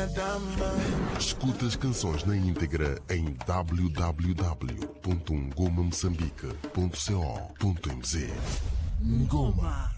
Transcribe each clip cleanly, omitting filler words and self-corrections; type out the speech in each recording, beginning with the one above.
Escuta as canções na íntegra em www.ngomamoçambique.co.mz. Ngoma.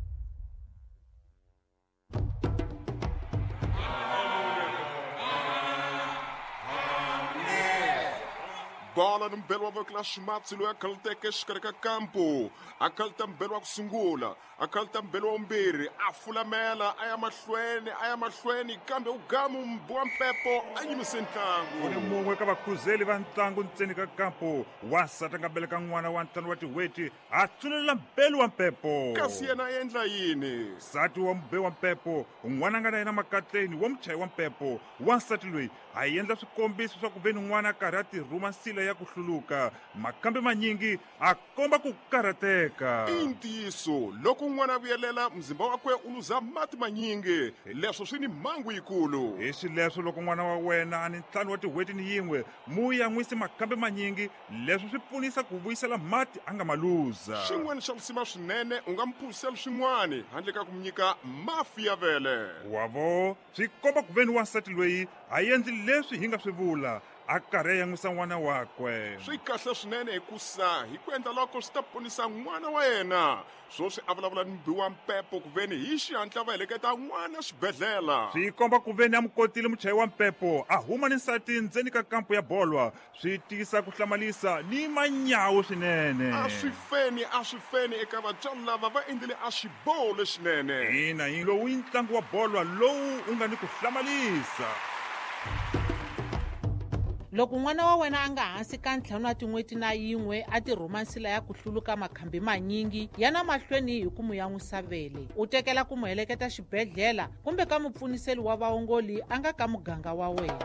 Bola no belo avô shimatsilo aquele que escreve campo, aquele também o sungula, aquele também o umbiri, a fulamela, a machuene, cambe o gamo bom pepo, aí me sentango. Uni mungwe ka vakhuzeli va ntlangu ntseni ka kampo wasata nga beleka n'wana wa ntano wa tiweti a tsulela mbelu wa mpepo. Kasi yena endla yini? Nsati wa mbe wa mpepo n'wana nga na yena makatleni wa muchayi wa mpepo wansati loyi a endla swikombiso swa ku veni n'wana a karhi a tirhuma nsila ya ku hluluka makambe manyingi a komba ku karhateka. I ntiyiso loko n'wana vuyelela mzimba wakwe u luza mati manyingi leswo swi ni mhangu yikulu. Hi swileswo loko n'wana wa wena a ni ntlhanu wa tiweti ni yin'we mu ya n'wisi makambe manyingi leswi swi pfunisa ku vuyisela mati a nga ma luza. Xin'wana xa kusima swinene u nga mphurisela swin'wana handle ka ku mu nyika mafi ya vele. Wavo swi komba ku veni wansati loyi a endli leswi hi nga swi vula a karhi a yan'wisa n'wana wakwe. Swi kahle swinene hikusa hi ku endla loko swi ta ponisa n'wana wa yena swoswi a vulavula ni mbi wa mpepo ku veni hi xihatla va heleketa n'wana xibedhlela. Swi komba ku veni a mu kotile muchayi wa mpepo a huma ni nsati ndzeni ka kampo ya bolwa swi tisa ku hlamalisa ni manyawu swinene. A swi feni eka vatswari lava va endlile a xiboho lexinene. Ina yi lowu i ntlangu wa bolwa lowu u nga ni ku hlamalisa. Loko n'wana wa wena a nga hansi ka ntlhanu wa tin'weti na yin'we a tirhuma nsila ya ku hluluka makhambi manyingi yana mahlweni hi ku mu yan'wisa vele u tekela ku mu heleketa xibedhlela kumbe ka mupfuniseli wa vaongoli a nga ka muganga wa wena.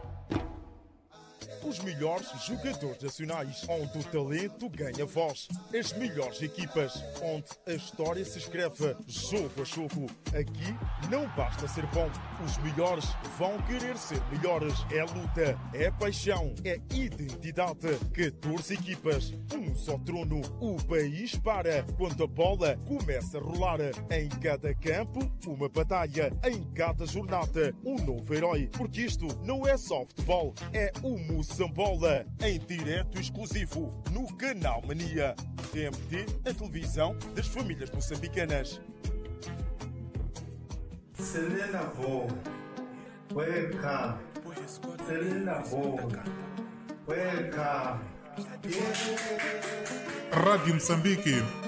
Os melhores jogadores nacionais, onde o talento ganha voz. As melhores equipas, onde a história se escreve jogo a jogo. Aqui não basta ser bom. Os melhores vão querer ser melhores. É luta, é paixão, é identidade. 14 equipas, um só trono. O país para quando a bola começa a rolar. Em cada campo, uma batalha. Em cada jornada, um novo herói. Porque isto não é só futebol, é o Moçambola, em direto exclusivo no Canal Mania. TMT, a televisão das famílias moçambicanas. Selena Vo, welcome. Selena Vo, welcome. Rádio Moçambique